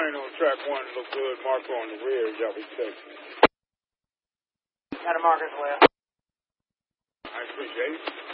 train on track 1 look good. Marker on the rear. Y'all be texting. Got a marker as well. I appreciate it.